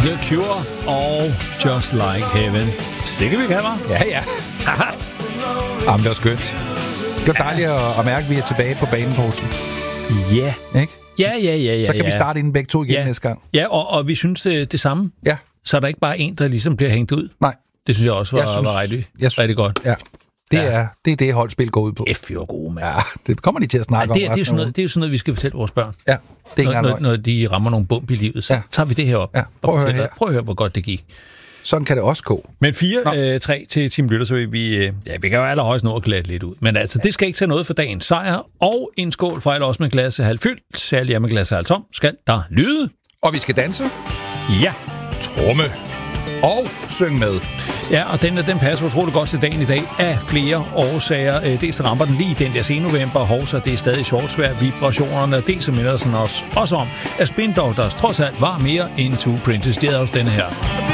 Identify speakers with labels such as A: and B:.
A: The Cure og Just Like Heaven. Sikkert vi kan, hva'?
B: Ja. Jamen, det var skønt. Det var dejligt at mærke, at vi er tilbage på banen, Poulsen.
A: Ja.
B: Ikke?
A: Ja.
B: Så kan vi starte inden begge to igen næste gang.
A: Ja, og vi synes det samme.
B: Ja.
A: Så er der ikke bare en, der ligesom bliver hængt ud.
B: Nej.
A: Det synes jeg også var rigtig godt.
B: Ja. Det er det, holdspil går ud på.
A: Jo gode, mand.
B: Ja, det kommer de til at snakke om.
A: Det er jo sådan noget, vi skal fortælle vores børn.
B: Ja, det er
A: når de rammer nogle bump i livet, så tager vi det her op.
B: Ja, prøv at
A: høre, hvor godt det gik.
B: Sådan kan det også gå.
A: Men 4-3 til Team Lytter, så vi kan jo allerhøjst nå at glatte lidt ud. Men altså, det skal ikke tage noget for dagens sejr. Og en skål for også med glasset halvfyldt, særligt med glasset halvtom, skal der lyde.
B: Og vi skal danse.
A: Ja.
B: Tromme. Og synge med.
A: Ja, og den passer utroligt godt til dagen i dag af flere årsager. Dels ramper den lige den der sennovember, hovser, det er stadig shortsvær, vibrationerne, dels så minder sådan også om, at Spin Doctors trods alt var mere end Two Princes. Det er også denne her.